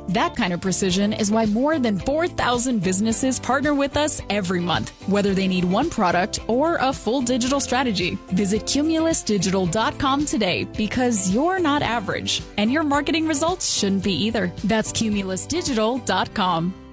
That kind of precision is why more than 4,000 businesses partner with us every month, whether they need one product or a full digital strategy. Visit cumulusdigital.com today because you're not average and your marketing results shouldn't be either. That's cumulusdigital.com.